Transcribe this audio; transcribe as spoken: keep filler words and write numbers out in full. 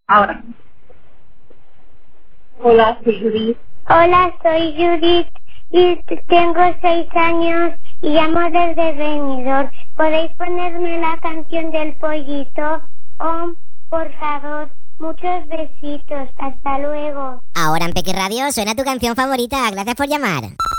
Ahora. Hola, soy Judith. Hola, soy Judith y t- tengo seis años y llamo desde Benidorm. ¿Podéis ponerme la canción del pollito? Oh, por favor. Muchos besitos. Hasta luego. Ahora en Peque Radio suena tu canción favorita. Gracias por llamar.